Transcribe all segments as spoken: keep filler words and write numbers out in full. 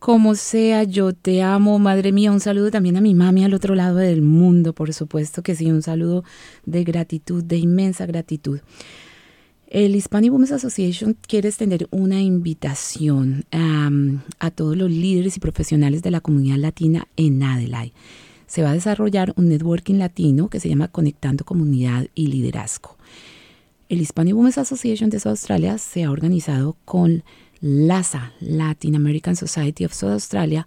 Como sea, yo te amo, madre mía. Un saludo también a mi mami al otro lado del mundo, por supuesto que sí, un saludo de gratitud, de inmensa gratitud. El Hispanic Women's Association quiere extender una invitación um, a todos los líderes y profesionales de la comunidad latina en Adelaide. Se va a desarrollar un networking latino que se llama Conectando Comunidad y Liderazgo. El Hispanic Women's Association de South Australia se ha organizado con LASA, Latin American Society of South Australia,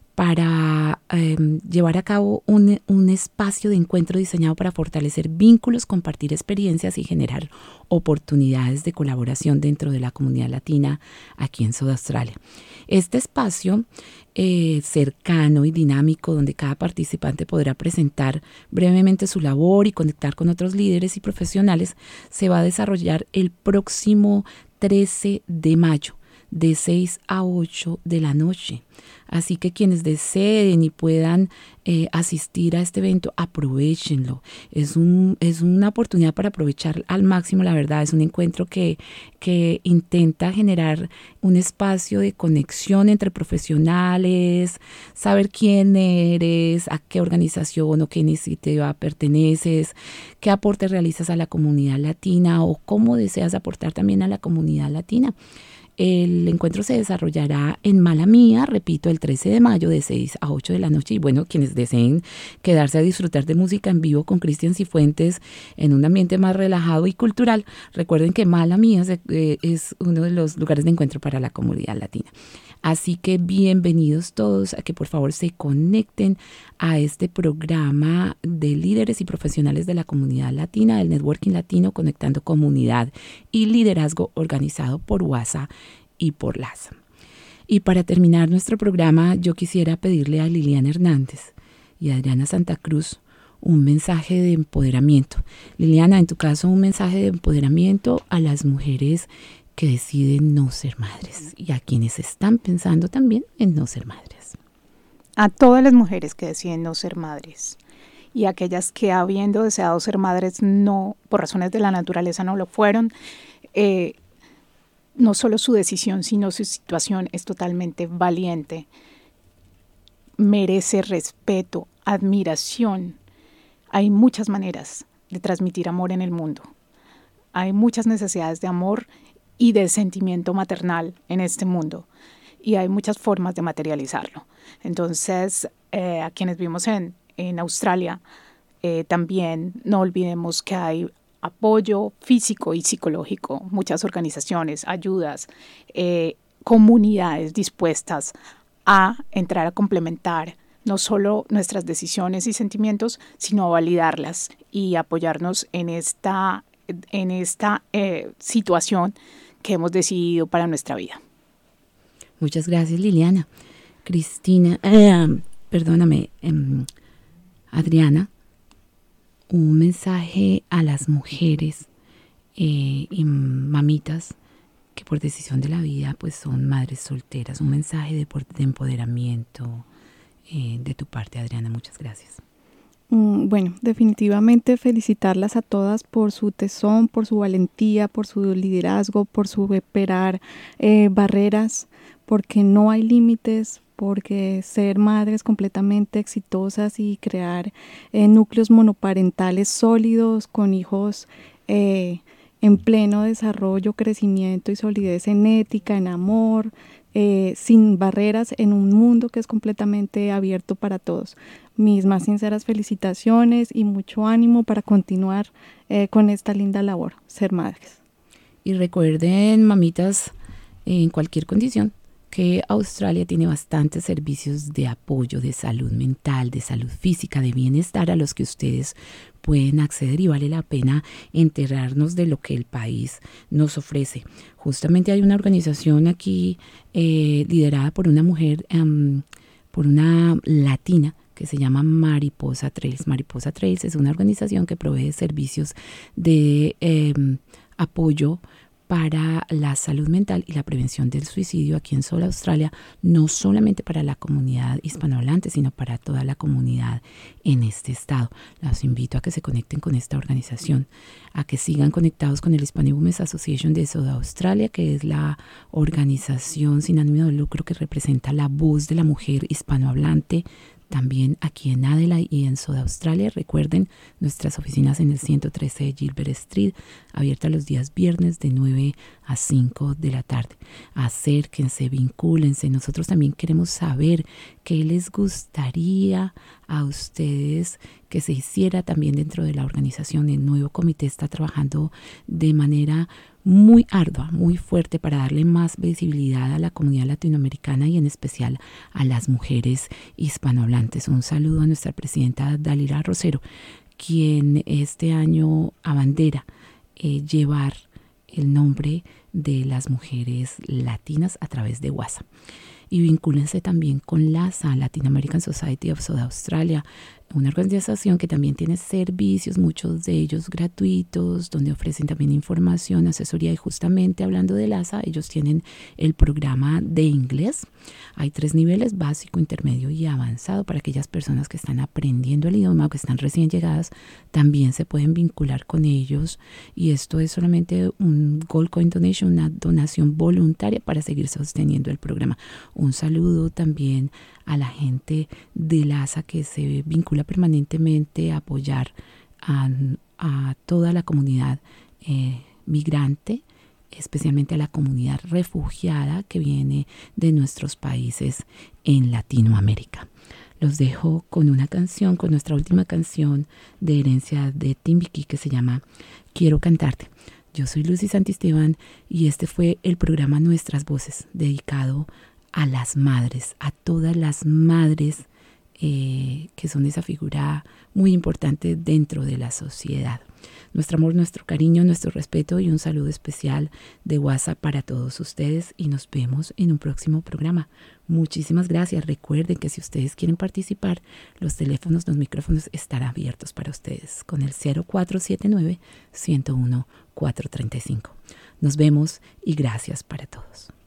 para eh, llevar a cabo un, un espacio de encuentro diseñado para fortalecer vínculos, compartir experiencias y generar oportunidades de colaboración dentro de la comunidad latina aquí en South Australia. Este espacio eh, cercano y dinámico, donde cada participante podrá presentar brevemente su labor y conectar con otros líderes y profesionales, se va a desarrollar el próximo trece de mayo. De seis a ocho de la noche. Así que quienes deseen y puedan eh, asistir a este evento, aprovechenlo. Es, un, es una oportunidad para aprovechar al máximo, la verdad. Es un encuentro que, que intenta generar un espacio de conexión entre profesionales, saber quién eres, a qué organización o qué iniciativa perteneces, qué aporte realizas a la comunidad latina o cómo deseas aportar también a la comunidad latina. El encuentro se desarrollará en Mala Mía, repito, el trece de mayo de seis a ocho de la noche. Y bueno, quienes deseen quedarse a disfrutar de música en vivo con Cristian Cifuentes en un ambiente más relajado y cultural, recuerden que Mala Mía eh, es uno de los lugares de encuentro para la comunidad latina. Así que bienvenidos todos a que por favor se conecten a este programa de líderes y profesionales de la comunidad latina, del Networking Latino, Conectando Comunidad y Liderazgo, organizado por WASA y por LASA. Y para terminar nuestro programa, yo quisiera pedirle a Liliana Hernández y a Adriana Santa Cruz un mensaje de empoderamiento. Liliana, en tu caso, un mensaje de empoderamiento a las mujeres que deciden no ser madres y a quienes están pensando también en no ser madres. A todas las mujeres que deciden no ser madres y aquellas que habiendo deseado ser madres no, por razones de la naturaleza no lo fueron, eh, no solo su decisión sino su situación es totalmente valiente, merece respeto, admiración. Hay muchas maneras de transmitir amor en el mundo. Hay muchas necesidades de amor y de sentimiento maternal en este mundo. Y hay muchas formas de materializarlo. Entonces, eh, a quienes vivimos en, en Australia, eh, también no olvidemos que hay apoyo físico y psicológico, muchas organizaciones, ayudas, eh, comunidades dispuestas a entrar a complementar no solo nuestras decisiones y sentimientos, sino a validarlas y apoyarnos en esta, en esta eh, situación que hemos decidido para nuestra vida. Muchas gracias, Liliana. Cristina, eh, perdóname, eh, Adriana, un mensaje a las mujeres eh, y mamitas que por decisión de la vida pues son madres solteras, un mensaje de, de empoderamiento eh, de tu parte, Adriana. Muchas gracias. Bueno, definitivamente felicitarlas a todas por su tesón, por su valentía, por su liderazgo, por superar eh, barreras, porque no hay límites, porque ser madres completamente exitosas y crear eh, núcleos monoparentales sólidos con hijos eh, en pleno desarrollo, crecimiento y solidez en ética, en amor, eh, sin barreras, en un mundo que es completamente abierto para todos. Mis más sinceras felicitaciones y mucho ánimo para continuar eh, con esta linda labor, ser madres. Y recuerden, mamitas, en cualquier condición, que Australia tiene bastantes servicios de apoyo, de salud mental, de salud física, de bienestar a los que ustedes pueden acceder y vale la pena enterarnos de lo que el país nos ofrece. Justamente hay una organización aquí eh, liderada por una mujer, um, por una latina, que se llama Mariposa Trails. Mariposa Trails es una organización que provee servicios de eh, apoyo para la salud mental y la prevención del suicidio aquí en Soul Australia, no solamente para la comunidad hispanohablante, sino para toda la comunidad en este estado. Los invito a que se conecten con esta organización, a que sigan conectados con el Hispanic Women's Association de Soul Australia, que es la organización sin ánimo de lucro que representa la voz de la mujer hispanohablante también aquí en Adelaide y en Soul Australia. Recuerden nuestras oficinas en el ciento trece de Gilbert Street, abiertas los días viernes de nueve a cinco de la tarde. Acérquense, vincúlense. Nosotros también queremos saber qué les gustaría a ustedes que se hiciera también dentro de la organización. El nuevo comité está trabajando de manera muy ardua, muy fuerte para darle más visibilidad a la comunidad latinoamericana y en especial a las mujeres hispanohablantes. Un saludo a nuestra presidenta Dalila Rosero, quien este año abandera eh, llevar el nombre de las mujeres latinas a través de WhatsApp. Y vincúlense también con LASA, Latin American Society of South Australia, una organización que también tiene servicios, muchos de ellos gratuitos, donde ofrecen también información, asesoría. Y justamente hablando de LASA, ellos tienen el programa de inglés. Hay tres niveles: básico, intermedio y avanzado. Para aquellas personas que están aprendiendo el idioma o que están recién llegadas, también se pueden vincular con ellos. Y esto es solamente un Gold Coin Donation, una donación voluntaria para seguir sosteniendo el programa. Un saludo también a la gente de LASA que se vincula permanentemente a apoyar a, a toda la comunidad eh, migrante, especialmente a la comunidad refugiada que viene de nuestros países en Latinoamérica. Los dejo con una canción, con nuestra última canción de herencia de Timbiquí, que se llama Quiero Cantarte. Yo soy Lucy Santisteban y este fue el programa Nuestras Voces, dedicado a las madres, a todas las madres eh, que son esa figura muy importante dentro de la sociedad. Nuestro amor, nuestro cariño, nuestro respeto y un saludo especial de WhatsApp para todos ustedes, y nos vemos en un próximo programa. Muchísimas gracias. Recuerden que si ustedes quieren participar, los teléfonos, los micrófonos estarán abiertos para ustedes con el cero cuatro siete nueve, uno cero uno, cuatro tres cinco. Nos vemos y gracias para todos.